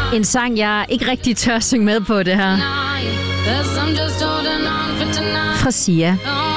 En sang, jeg ikke rigtig tør synge med på, det her. Fra Sia.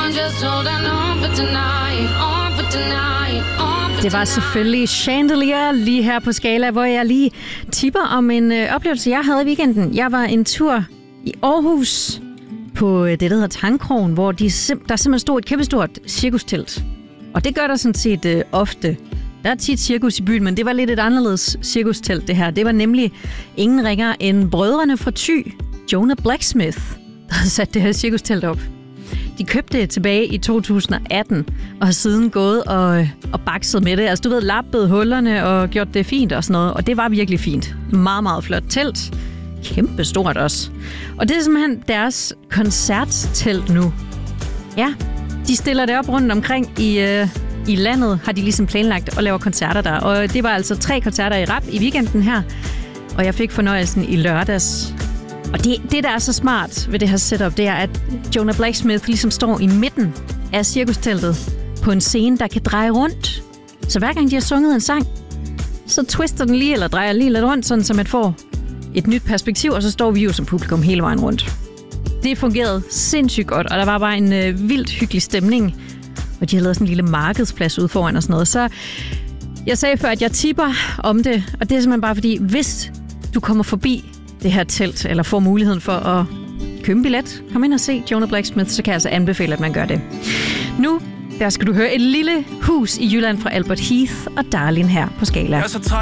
Det var selvfølgelig Chandelier lige her på Skala, hvor jeg lige tipper om en oplevelse, jeg havde i weekenden. Jeg var en tur i Aarhus på det, der hedder Tangkrogen, hvor der simpelthen stod et kæmpestort cirkustelt. Og det gør der sådan set ofte. Der er tit cirkus i byen, men det var lidt et anderledes cirkustelt, det her. Det var nemlig ingen ringer end brødrene fra Thy, Jonah Blacksmith, der havde sat det her cirkustelt op. De købte det tilbage i 2018, og har siden gået og bakset med det. Altså, du ved, lappet hullerne og gjort det fint og sådan noget. Og det var virkelig fint. Meget, meget flot telt. Kæmpe stort også. Og det er simpelthen deres koncerttelt nu. Ja, de stiller det op rundt omkring i landet, har de ligesom planlagt og laver koncerter der. Og det var altså 3 koncerter i rap i weekenden her. Og jeg fik fornøjelsen i lørdags. Og det, der er så smart ved det her setup, det er, at Jonah Blacksmith ligesom står i midten af cirkusteltet på en scene, der kan dreje rundt. Så hver gang de har sunget en sang, så twister den lige, eller drejer lige lidt rundt, sådan så man får et nyt perspektiv, og så står vi jo som publikum hele vejen rundt. Det fungerede sindssygt godt, og der var bare en vildt hyggelig stemning. Og de har lavet sådan en lille markedsplads ude foran og sådan noget. Så jeg sagde før, at jeg tipper om det, og det er simpelthen bare fordi, hvis du kommer forbi det her telt, eller får muligheden for at købe en billet, kom ind og se Jonah Blacksmith, så kan jeg altså anbefale, at man gør det. Nu, der skal du høre et lille hus i Jylland fra Albert Heath og Darlin her på Skala.